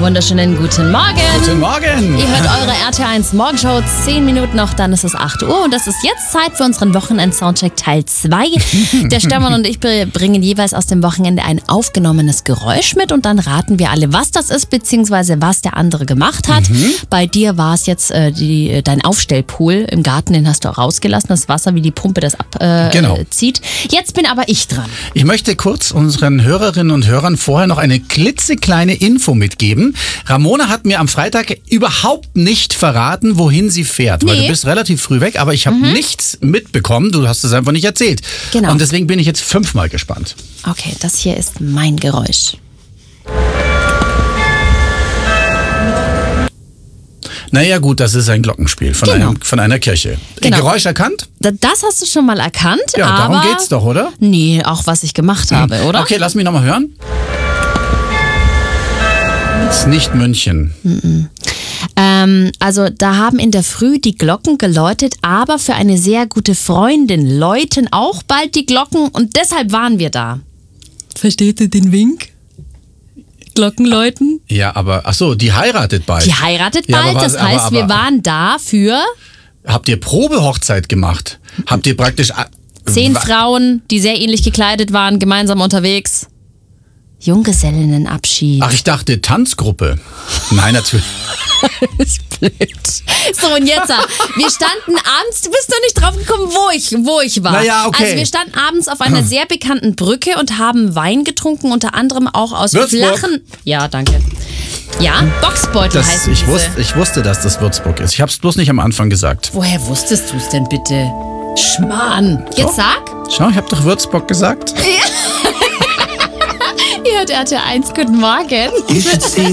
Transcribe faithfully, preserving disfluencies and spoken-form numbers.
wunderschönen guten Morgen. Guten Morgen. Ihr hört eure R T eins Morgenshow. Zehn Minuten noch, dann ist es acht Uhr. Und das ist jetzt Zeit für unseren Wochenend-Soundcheck Teil zwei. Der Stefan und ich bringen jeweils aus dem Wochenende ein aufgenommenes Geräusch mit. Und dann raten wir alle, was das ist, beziehungsweise was der andere gemacht hat. Mhm. Bei dir war es jetzt äh, die, dein Aufstellpool im Garten, den hast du auch rausgelassen. Das Wasser, wie die Pumpe das abzieht. Äh, genau. Zieht. Jetzt bin aber ich dran. Ich möchte kurz unseren Hörerinnen und Hörern vorher noch eine klitzekleine Info mitgeben. Ramona hat mir am Freitag überhaupt nicht verraten, wohin sie fährt. Nee. Weil du bist relativ früh weg, aber ich habe mhm. nichts mitbekommen. Du hast es einfach nicht erzählt. Genau. Und deswegen bin ich jetzt fünfmal gespannt. Okay, das hier ist mein Geräusch. Naja gut, das ist ein Glockenspiel von, genau. einem, von einer Kirche. Genau. Geräusch erkannt? Das hast du schon mal erkannt. Ja, aber darum geht's doch, oder? Nee, auch was ich gemacht habe, oder? Okay, lass mich nochmal hören. Das ist nicht München. Mm-mm. Ähm, also da haben in der Früh die Glocken geläutet, aber für eine sehr gute Freundin läuten auch bald die Glocken und deshalb waren wir da. Versteht ihr den Wink? Glocken läuten? Ja, aber, ach so, die heiratet bald. Die heiratet ja, bald, was, das heißt, aber, aber, wir waren da für... Habt ihr Probehochzeit gemacht? Habt ihr praktisch... Zehn Frauen, die sehr ähnlich gekleidet waren, gemeinsam unterwegs. Junggesellinnenabschied. Ach, ich dachte Tanzgruppe. Nein, natürlich. Das ist blöd. So, und jetzt, wir standen abends, du bist noch nicht drauf gekommen, wo ich, wo ich war. Naja, okay. Also wir standen abends auf einer sehr bekannten Brücke und haben Wein getrunken, unter anderem auch aus Würzburg. flachen... Ja, danke. Ja, Boxbeutel das, heißen ich diese. Wusste, ich wusste, dass das Würzburg ist. Ich hab's bloß nicht am Anfang gesagt. Woher wusstest du es denn bitte? Schmarrn. Jetzt so. sag. Schau, ich hab doch Würzburg gesagt. Ja. Ihr hört R T eins, guten Morgen.